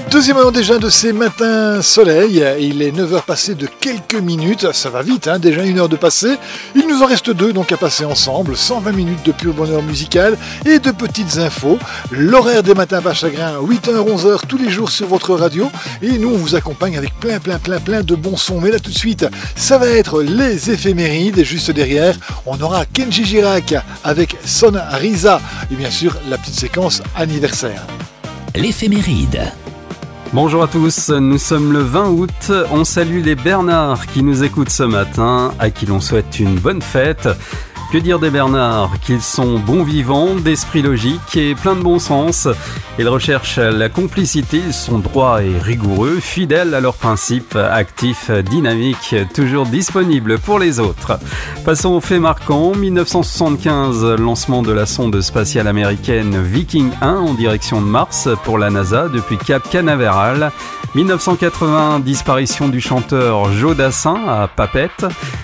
Deuxième heure déjà de ces matins soleil, il est 9h passé de quelques minutes, ça va vite, hein, déjà 1 heure de passé, il nous en reste 2 donc à passer ensemble, 120 minutes de pur bonheur musical et de petites infos, l'horaire des matins pas chagrin, 8h, 11h tous les jours sur votre radio, et nous on vous accompagne avec plein de bons sons, mais là tout de suite, ça va être les éphémérides, et juste derrière, on aura Kenji Girac avec Son Risa, et bien sûr la petite séquence anniversaire. L'éphéméride. Bonjour à tous, nous sommes le 20 août, on salue les Bernards qui nous écoutent ce matin, à qui l'on souhaite une bonne fête. Que dire des Bernards? Qu'ils sont bons vivants, d'esprit logique et plein de bon sens. Ils recherchent la complicité, ils sont droits et rigoureux, fidèles à leurs principes, actifs, dynamiques, toujours disponibles pour les autres. Passons aux faits marquants. 1975, lancement de la sonde spatiale américaine Viking 1 en direction de Mars pour la NASA depuis Cap Canaveral. 1980, disparition du chanteur Joe Dassin à Papette.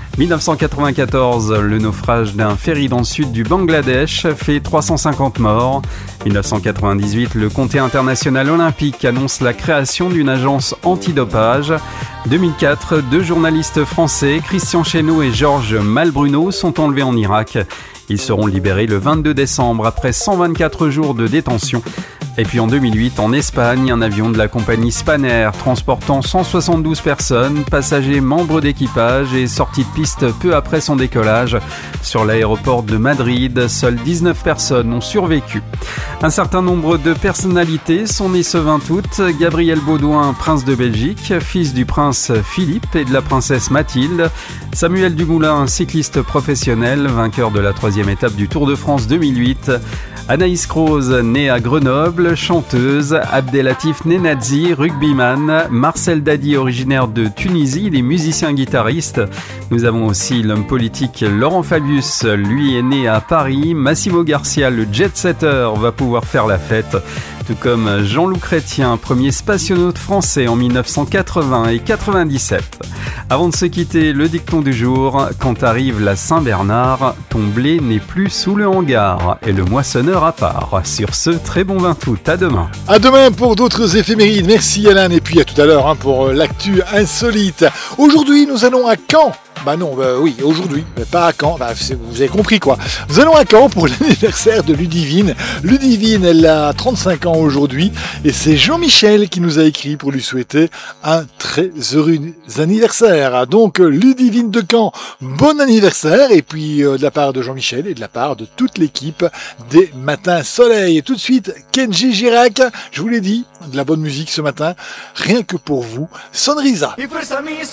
1994, le naufrage d'un ferry dans le sud du Bangladesh fait 350 morts. 1998, le Comité international olympique annonce la création d'une agence antidopage. 2004, 2 journalistes français, Christian Chesneau et Georges Malbruno, sont enlevés en Irak. Ils seront libérés le 22 décembre après 124 jours de détention. Et puis en 2008, en Espagne, un avion de la compagnie Spanair transportant 172 personnes, passagers, membres d'équipage est sorti de piste peu après son décollage. Sur l'aéroport de Madrid, seules 19 personnes ont survécu. Un certain nombre de personnalités sont nées ce 20 août. Gabriel Baudouin, prince de Belgique, fils du prince Philippe et de la princesse Mathilde. Samuel Dumoulin, cycliste professionnel, vainqueur de la 3e étape du Tour de France 2008. Anaïs Kroos, née à Grenoble, chanteuse. Abdelatif Nenadzi, rugbyman. Marcel Dadi, originaire de Tunisie, il est musicien-guitariste. Nous avons aussi l'homme politique Laurent Fabius, lui est né à Paris. Massimo Garcia, le jet-setter, va pouvoir faire la fête. Tout comme Jean-Loup Chrétien, premier spationaute français en 1980 et 97. Avant de se quitter, le dicton du jour: quand arrive la Saint-Bernard, ton blé n'est plus sous le hangar et le moissonneur à part. Sur ce, très bon 20 août, à demain. À demain pour d'autres éphémérides, merci Alain, et puis à tout à l'heure pour l'actu insolite. Aujourd'hui, nous allons à Caen. Oui, aujourd'hui, mais pas à Caen, vous avez compris quoi. Nous allons à Caen pour l'anniversaire de Ludivine. Ludivine, elle a 35 ans aujourd'hui, et c'est Jean-Michel qui nous a écrit pour lui souhaiter un très heureux anniversaire. Donc Ludivine de Caen, bon anniversaire, et puis de la part de Jean-Michel et de la part de toute l'équipe des Matins Soleil. Et tout de suite, Kenji Girac, je vous l'ai dit, de la bonne musique ce matin, rien que pour vous, Son Risa. Y fuerza mis